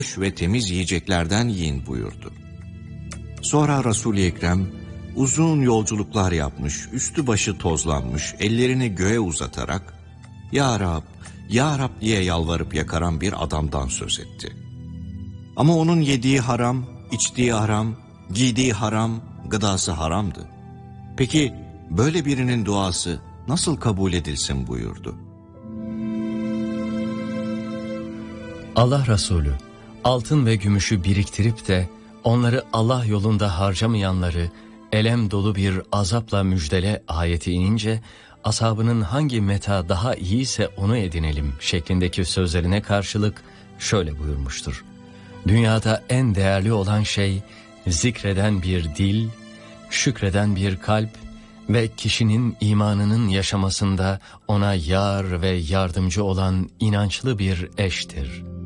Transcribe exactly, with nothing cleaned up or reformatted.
ve temiz yiyeceklerden yiyin buyurdu. Sonra Resul-i Ekrem uzun yolculuklar yapmış, üstü başı tozlanmış, ellerini göğe uzatarak "Ya Rab, Ya Rab" diye yalvarıp yakaran bir adamdan söz etti. Ama onun yediği haram, içtiği haram, giydiği haram, gıdası haramdı. Peki böyle birinin duası nasıl kabul edilsin buyurdu. Allah Resulü altın ve gümüşü biriktirip de onları Allah yolunda harcamayanları elem dolu bir azapla müjdele ayeti inince ashabının hangi meta daha iyiyse onu edinelim şeklindeki sözlerine karşılık şöyle buyurmuştur. Dünyada en değerli olan şey zikreden bir dil, şükreden bir kalp ve kişinin imanının yaşamasında ona yar ve yardımcı olan inançlı bir eştir.